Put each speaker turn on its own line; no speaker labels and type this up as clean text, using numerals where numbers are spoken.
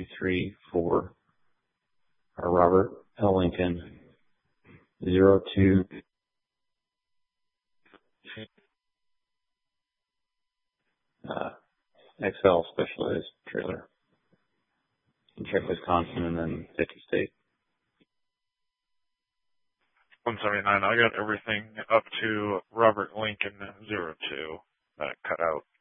234, Robert L. Lincoln, 02, XL Specialized Trailer in check Wisconsin and then 50 state.
179. I got everything up to Robert Lincoln 02. That cut out.